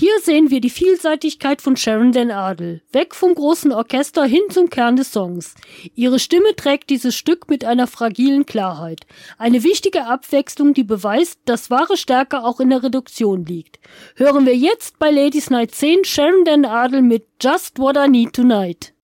Hier sehen wir die Vielseitigkeit von Sharon Dan Adel. Weg vom großen Orchester hin zum Kern des Songs. Ihre Stimme trägt dieses Stück mit einer fragilen Klarheit. Eine wichtige Abwechslung, die beweist, dass wahre Stärke auch in der Reduktion liegt. Hören wir jetzt bei Ladies Night 10 Sharon Dan Adel mit Just What I Need Tonight.